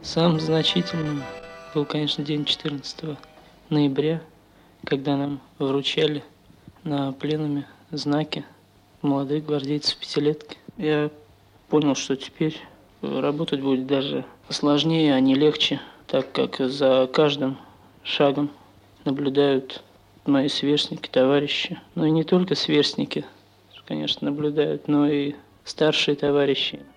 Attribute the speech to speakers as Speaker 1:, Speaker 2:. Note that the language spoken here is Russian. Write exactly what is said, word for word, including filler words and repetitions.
Speaker 1: Самым значительным был, конечно, день четырнадцатого ноября, когда нам вручали на пленуме знаки молодых гвардейцев пятилетки. Я понял, что теперь работать будет даже сложнее, а не легче, так как за каждым шагом наблюдают мои сверстники, товарищи. Ну и не только сверстники, конечно, наблюдают, но и старшие товарищи.